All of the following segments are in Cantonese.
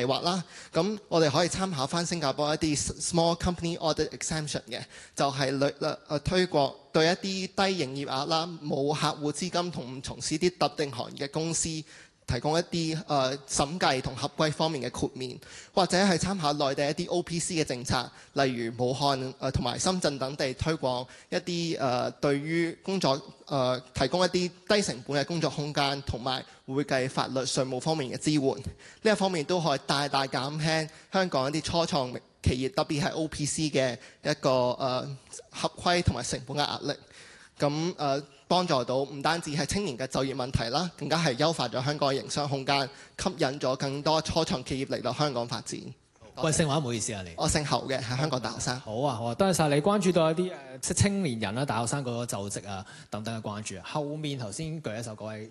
劃啦。咁我哋可以參考翻新加坡一啲 small company audit exemption 嘅，就係推廣對一啲低營業額啦、冇客戶資金同唔從事啲特定行業嘅公司，提供一啲審計同合規方面嘅豁免，或者係參考內地一啲 OPC 嘅政策，例如武漢同埋深圳等地推廣一啲對於工作提供一啲低成本嘅工作空間，同埋會計法律稅務方面嘅支援。呢一方面都可以大大減輕香港一啲初創企業，特別係 OPC 嘅一個合規同埋成本嘅壓力。咁幫助到唔單止係青年嘅就業問題啦，更加係優化咗香港嘅營商空間，吸引咗更多初創企業嚟到香港發展。 喂，姓話唔好意思啊，你我姓侯嘅，係香港大學生。 好啊，好啊，多謝晒你關注到一啲即青年人啦、大學生嗰個就職啊等等嘅關注。後面頭先舉一手嗰位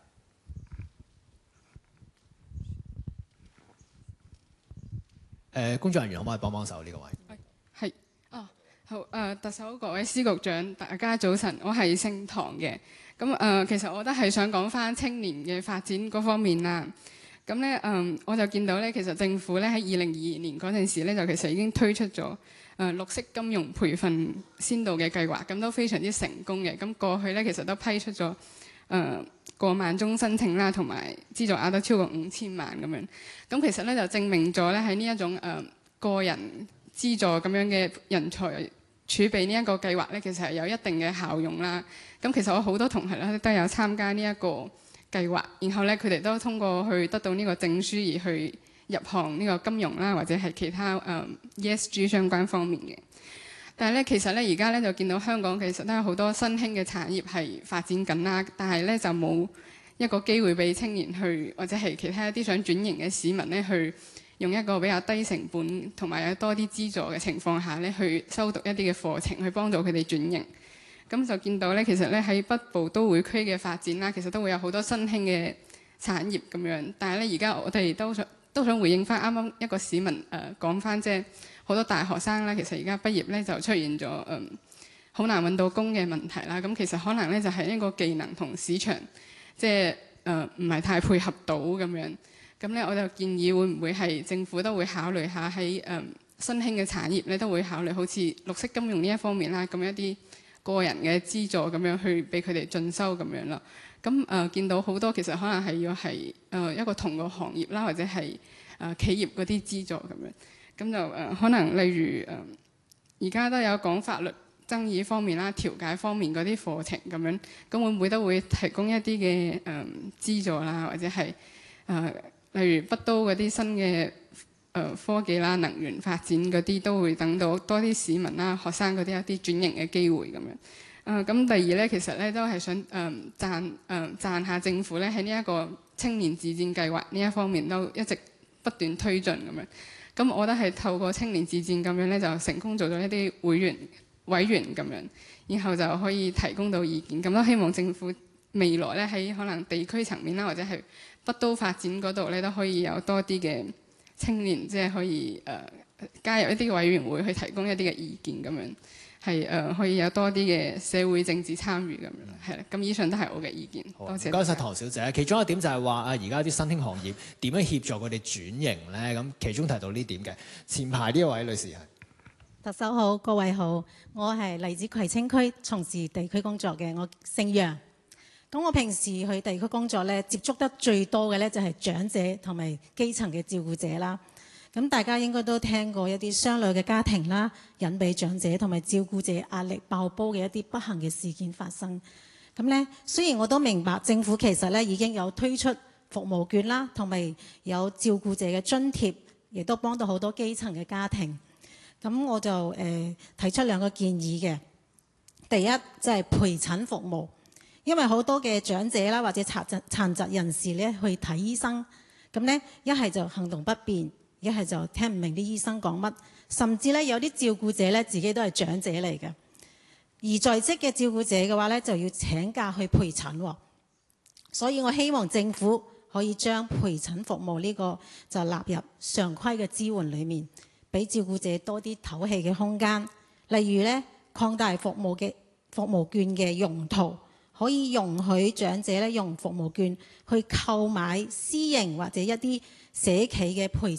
係工作人員，可唔可以幫幫手呢個位？ 係好特首各位司局長，大家早晨，我係姓唐嘅。咁其實我都係想講翻青年嘅發展嗰方面啦。咁咧我就見到咧，其實政府咧喺2022年嗰陣時咧，就其實已經推出咗綠色金融培訓先導嘅計劃，咁都非常之成功嘅。咁過去咧其實都批出咗過萬宗申請啦，同埋資助額都超過5000萬咁樣。咁其實咧就證明咗咧喺呢一種個人資助咁樣嘅人才儲備呢一個計劃咧，其實係有一定嘅效用啦。咁其實我好多同學咧都有參加呢一個計劃，然後咧佢哋都通過去得到呢個證書而去入行呢個金融啦，或者係其他ESG 相關方面嘅。但係咧其實咧而家咧就見到香港其實都有好多新興嘅產業係發展緊啦，但係咧就冇一個機會俾青年去，或者係其他一啲想轉型嘅市民咧去用一個比較低成本同埋有多啲資助嘅情況下咧，去修讀一啲嘅課程，去幫助佢哋轉型。咁就見到咧，其實咧喺北部都會區嘅發展啦，其實都會有好多新興嘅產業咁樣。但係咧，而家我哋都想回應翻啱啱一個市民講翻，即係好多大學生啦，其實而家畢業咧就出現咗好難揾到工嘅問題啦。咁其實可能咧就係一個技能同市場即係唔係太配合到咁樣。咁咧，我就建議會唔會係政府都會考慮下喺新興嘅產業咧，都會考慮好似綠色金融呢一方面啦，咁一啲個人嘅資助咁樣去俾佢哋進修咁樣啦。咁見到好多其實可能係要係一個同個行業啦，或者係企業嗰啲資助咁樣。咁就可能例如而家都有講法律爭議方面啦、調解方面嗰啲課程咁樣。咁會唔會都會提供一啲嘅資助啦，或者係例如北都嗰啲新嘅科技啦、能源發展嗰啲，都會等到多啲市民啦、學生嗰啲一啲轉型嘅機會咁樣。咁第二咧，其實咧都係想讚下政府咧喺呢一個青年自薦計劃呢一方面都一直不斷推進咁樣。咁我覺得係透過青年自薦咁樣咧，就成功做咗一啲委員咁樣，然後就可以提供到意見。咁都希望政府未來咧喺可能地區層面啦，或者係北都發展嗰度咧，都可以有多啲嘅青年，即係可以加入一啲嘅委員會去提供一啲嘅意見咁樣，係可以有多啲嘅社會政治參與咁樣，係啦。咁以上都係我嘅意見。多謝。唔該晒唐小姐。其中一點就係話而家啲新興行業點樣協助佢哋轉型咧？咁其中提到呢點嘅。前排呢一位女士係。 特首好，各位好，我係嚟自葵青區，從事地區工作嘅，我姓楊。咁我平時去地區工作咧，接觸得最多嘅咧就係長者同埋基層嘅照顧者啦。咁大家應該都聽過一啲雙類嘅家庭啦，引俾長者同埋照顧者壓力爆煲嘅一啲不幸嘅事件發生。咁咧，雖然我都明白政府其實咧已經有推出服務券啦，同埋有照顧者嘅津貼，亦都幫到好多基層嘅家庭。咁我就提出2個建議嘅。第一就係陪診服務。因為好多嘅長者啦，或者殘疾人士咧去睇醫生，咁咧一係就行動不便，一係就聽唔明啲醫生講乜，甚至咧有啲照顧者咧自己都係長者嚟嘅，而在職嘅照顧者嘅話咧就要請假去陪診。所以我希望政府可以將陪診服務呢個就納入常規嘅支援裏面，俾照顧者多啲唞氣嘅空間。例如咧擴大服務券嘅用途。可以容許長者咧用服務券去購買私營或者一啲社企嘅陪診